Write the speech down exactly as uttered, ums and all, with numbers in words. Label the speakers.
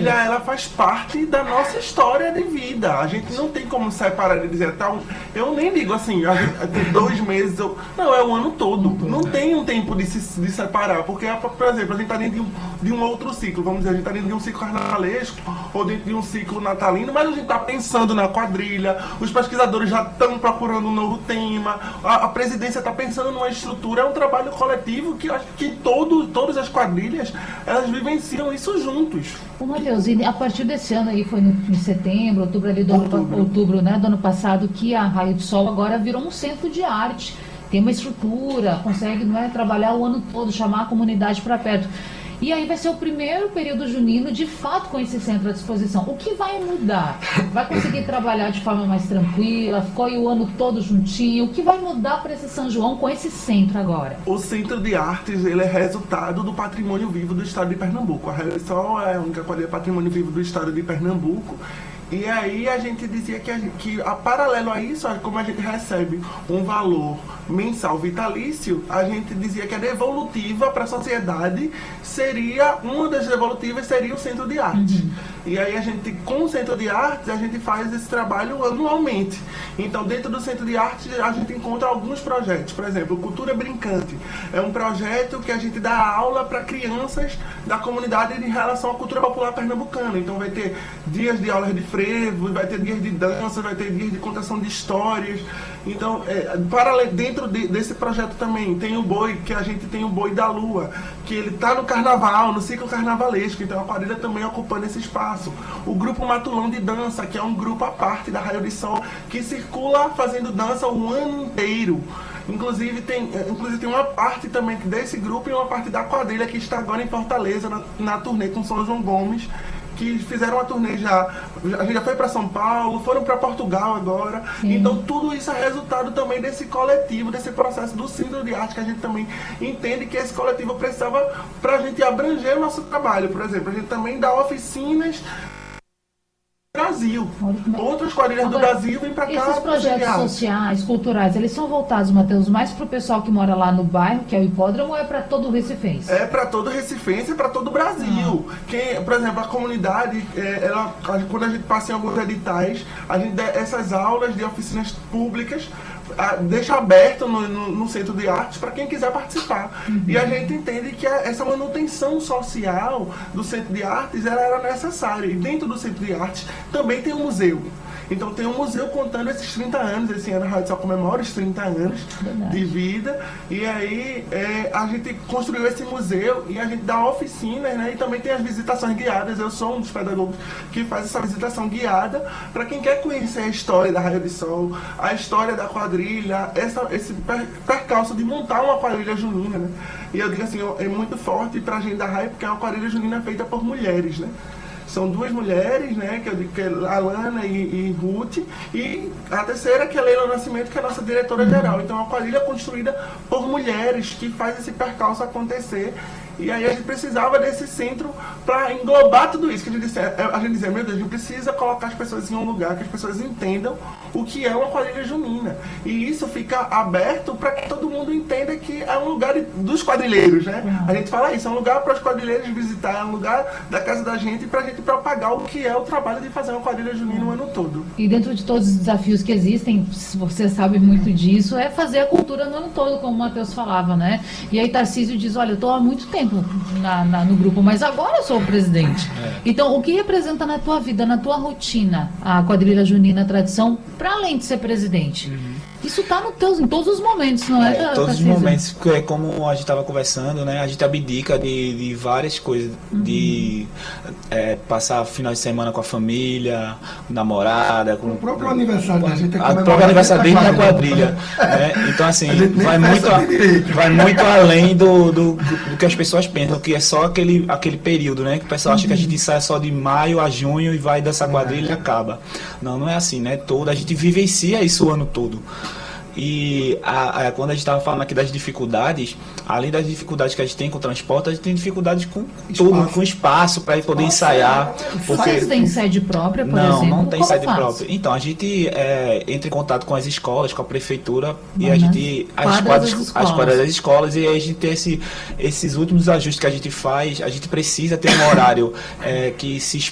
Speaker 1: quadrilha, ela faz parte da nossa história de vida. A gente não tem como separar e dizer, tá, eu nem digo assim, a gente tem dois meses, eu, não, é o ano todo. Não tem um tempo de se de separar, porque, por exemplo, a gente está dentro de um, de um outro ciclo, vamos dizer, a gente está dentro de um ciclo carnavalesco ou dentro de um ciclo natalino, mas a gente está pensando na quadrilha, os pesquisadores já estão procurando um novo tema, a, a presidência está pensando numa estrutura, é um trabalho coletivo que eu acho que todo, todas as quadrilhas, elas vivenciam isso juntos.
Speaker 2: Ô Matheus, e a partir desse ano aí, foi no, em setembro, outubro ali do
Speaker 1: Outubro.
Speaker 2: ano, outubro, né, do ano passado, que a Raio de Sol agora virou um centro de arte, tem uma estrutura, consegue, não é, trabalhar o ano todo, chamar a comunidade para perto. E aí vai ser o primeiro período junino, de fato, com esse centro à disposição. O que vai mudar? Vai conseguir trabalhar de forma mais tranquila? Ficou aí o ano todo juntinho? O que vai mudar para esse São João com esse centro agora?
Speaker 1: O Centro de Artes, ele é resultado do patrimônio vivo do estado de Pernambuco. A Raio de Sol é a única quadrilha patrimônio vivo do estado de Pernambuco. E aí a gente dizia que, a, que a paralelo a isso, como a gente recebe um valor mensal vitalício, a gente dizia que a devolutiva para a sociedade seria, uma das devolutivas seria o Centro de Arte. Uhum. E aí a gente, com o Centro de Arte, a gente faz esse trabalho anualmente. Então, dentro do Centro de Arte, a gente encontra alguns projetos. Por exemplo, Cultura Brincante. É um projeto que a gente dá aula para crianças da comunidade em relação à cultura popular pernambucana. Então, vai ter dias de aulas de frevo, vai ter dias de dança, vai ter dias de contação de histórias. Então, é, para, dentro de, desse projeto também tem o boi, que a gente tem o Boi da Lua, que ele está no carnaval, no ciclo carnavalesco, então a quadrilha também ocupando esse espaço. O grupo Matulão de Dança, que é um grupo à parte da Raio de Sol, que circula fazendo dança o ano inteiro. Inclusive tem, inclusive tem uma parte também desse grupo e uma parte da quadrilha que está agora em Fortaleza, na, na turnê com São João Gomes, que fizeram uma turnê já, a gente já foi para São Paulo, foram para Portugal agora. Sim. Então tudo isso é resultado também desse coletivo, desse processo do Centro de Arte, que a gente também entende que esse coletivo precisava para a gente abranger o nosso trabalho. Por exemplo, a gente também dá oficinas Brasil. Outras quadrilhas do Brasil vêm para cá.
Speaker 2: Esses projetos sociais, culturais, eles são voltados, Matheus, mais para o pessoal que mora lá no bairro, que é o hipódromo, ou é para todo o recifense?
Speaker 1: É para todo o recifense e para todo o Brasil. Ah. Quem, por exemplo, a comunidade, é, ela, quando a gente passa em alguns editais, a gente dá essas aulas de oficinas públicas, a, deixa aberto no, no, no Centro de Artes para quem quiser participar. Uhum. E a gente entende que a, essa manutenção social do Centro de Artes ela era necessária. E dentro do Centro de Artes também tem um museu. Então tem um museu contando esses trinta anos, esse ano a Raio de Sol comemora os trinta anos Verdade. De vida, e aí é, a gente construiu esse museu e a gente dá oficinas, né, e também tem as visitações guiadas. Eu sou um dos pedagogos que faz essa visitação guiada para quem quer conhecer a história da Raio de Sol, a história da quadrilha, essa, esse per, percalço de montar uma quadrilha junina, né? E eu digo assim, é muito forte para a gente da Raio, porque é uma quadrilha junina feita por mulheres, né? São duas mulheres, né, que eu digo que é a Alana e, e Ruth, e a terceira que é a Leila Nascimento, que é a nossa diretora-geral. Então é uma quadrilha construída por mulheres que faz esse percalço acontecer. E aí a gente precisava desse centro para englobar tudo isso. Que a gente dizia, a gente dizia, meu Deus, a gente precisa colocar as pessoas em um lugar que as pessoas entendam o que é uma quadrilha junina. E isso fica aberto para que todo mundo entenda que é um lugar de, dos quadrilheiros, né? Uhum. A gente fala isso, é um lugar para os quadrilheiros visitar, é um lugar da casa da gente para a gente propagar o que é o trabalho de fazer uma quadrilha junina o ano todo.
Speaker 2: E dentro de todos os desafios que existem, você sabe muito disso, é fazer a cultura no ano todo, como o Matheus falava, né? E aí Tarcísio diz, olha, eu estou há muito tempo Na, na, no grupo, mas agora eu sou o presidente. É. Então, o que representa na tua vida, na tua rotina, a quadrilha junina, a tradição, para além de ser presidente? Uhum. Isso está no teus, em todos os momentos, não é?
Speaker 3: é todos os momentos, é como a gente estava conversando, né? A gente abdica de, de várias coisas, uhum. de é, passar final de semana com a família, namorada, com
Speaker 4: o próprio aniversário da gente.
Speaker 3: O próprio aniversário dele na quadrilha. Né? Então, assim, vai muito, a, vai muito além do, do, do que as pessoas pensam, que é só aquele, aquele período, né? Que o pessoal uhum. acha que a gente sai só de maio a junho e vai dançar quadrilha é. e acaba. Não, não é assim, né? Todo, a gente vivencia isso o ano todo. E a, a, quando a gente estava falando aqui das dificuldades, além das dificuldades que a gente tem com o transporte, a gente tem dificuldades com espaço. tudo, com espaço para poder ensaiar.
Speaker 2: Porque vocês têm sede própria, por
Speaker 3: não,
Speaker 2: exemplo?
Speaker 3: Não, não tem
Speaker 2: Como
Speaker 3: sede
Speaker 2: faz?
Speaker 3: própria. Então, a gente é, entra em contato com as escolas, com a prefeitura,
Speaker 2: Mas
Speaker 3: e a gente. As quadras,
Speaker 2: as
Speaker 3: quadras das escolas, e aí a gente tem esse, esses últimos ajustes que a gente faz, a gente precisa ter um horário é, que se